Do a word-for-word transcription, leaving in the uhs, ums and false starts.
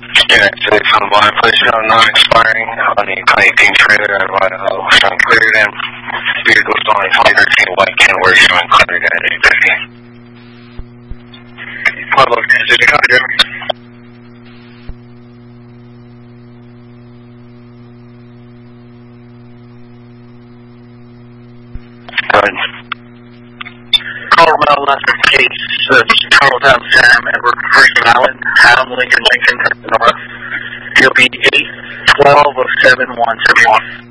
Unit six on the blind, place you on non-expiring on the eighteen trailer at Idaho, showing cleared in. Vehicles only twenty thirteen white Kenworth showing cleared at eight fifty. Pueblo, Kansas City, copy, Jeremy. Colorado left case of Charlestown, Sam, Edward Green Island, Adam Lincoln, Lincoln, North. He'll be eight twelve of seven one seven one.